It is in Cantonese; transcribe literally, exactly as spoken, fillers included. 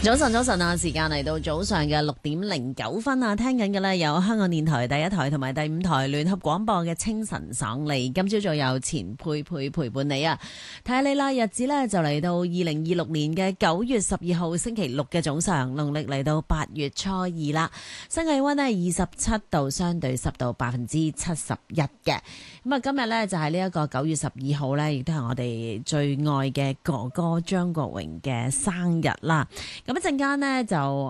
早晨，早晨啊！時間嚟到早上嘅六點零九分啊，聽緊嘅呢有香港電台第一台同埋第五台聯合廣播嘅清晨爽利。今朝早有錢佩佩陪伴你啊！睇下你啦，日子呢就嚟到二零二六年嘅九月十二號星期六嘅早上，農曆嚟到八月初二啦。新氣溫呢二十七度，相對濕度百分之七十一嘅。咁啊，今日呢就係呢一個九月十二號呢，亦都係我哋最愛嘅哥哥張國榮嘅生日啦。咁一陣間呢，就